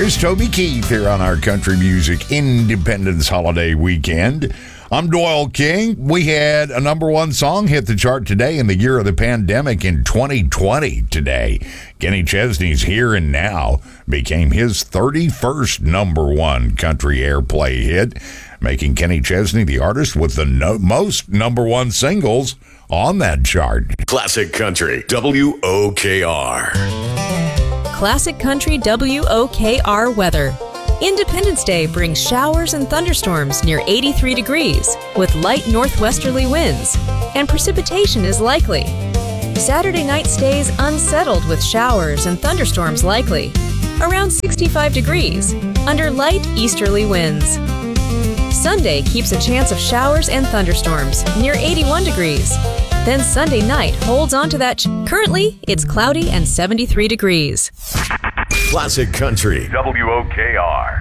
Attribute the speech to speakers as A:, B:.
A: There's Toby Keith here on our Country Music Independence Holiday Weekend. I'm Doyle King. We had a number one song hit the chart today in the year of the pandemic in 2020 today. Kenny Chesney's Here and Now became his 31st number one country airplay hit, making Kenny Chesney the artist with the most number one singles on that chart.
B: Classic Country, WOKR.
C: Classic Country WOKR weather. Independence Day brings showers and thunderstorms near 83 degrees with light northwesterly winds, and precipitation is likely. Saturday night stays unsettled with showers and thunderstorms likely, around 65 degrees, under light easterly winds. Sunday keeps a chance of showers and thunderstorms near 81 degrees. Then Sunday night holds on to that. Currently, it's cloudy and 73 degrees.
B: Classic Country, WOKR.